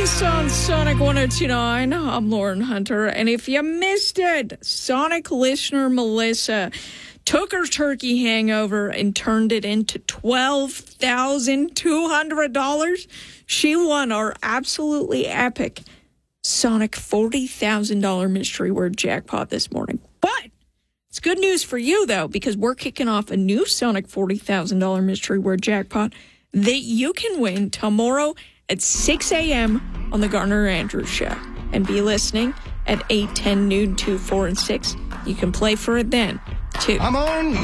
Kiss on Sonic 102.9. I'm Lauren Hunter. And if you missed it, Sonic listener Melissa took her turkey hangover and turned it into $12,200. She won our absolutely epic Sonic $40,000 mystery word jackpot this morning. But it's good news for you, though, because we're kicking off a new Sonic $40,000 mystery word jackpot that you can win tomorrow at 6 a.m. on the Garner Andrews Show. And be listening at 8, 10, noon, 2, 4, and 6. You can play for it then, too. I'm on